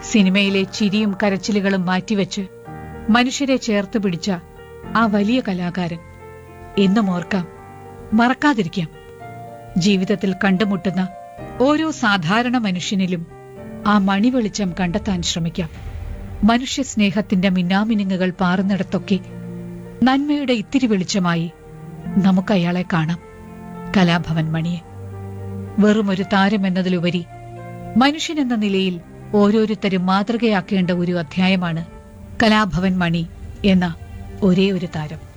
സിനിമയിലെ ചിരിയും കരച്ചിലുകളും മാറ്റിവെച്ച് മനുഷ്യരെ ചേർത്ത് പിടിച്ച ആ വലിയ കലാകാരൻ എന്നും ഓർക്കാം, മറക്കാതിരിക്കാം. ജീവിതത്തിൽ കണ്ടുമുട്ടുന്ന ഓരോ സാധാരണ മനുഷ്യനിലും ആ മണിവെളിച്ചം കണ്ടെത്താൻ ശ്രമിക്കാം. മനുഷ്യ സ്നേഹത്തിന്റെ മിന്നാമിനുങ്ങുകൾ പാറുന്നിടത്തൊക്കെ നന്മയുടെ ഇത്തിരി വെളിച്ചമായി നമുക്ക് അയാളെ കാണാം. കലാഭവൻ മണിയെ വെറുമൊരു താരമെന്നതിലുപരി മനുഷ്യനെന്ന നിലയിൽ ഓരോരുത്തരും മാതൃകയാക്കേണ്ട ഒരു അധ്യായമാണ് കലാഭവൻ മണി എന്ന ഒരേ ഒരു താരം.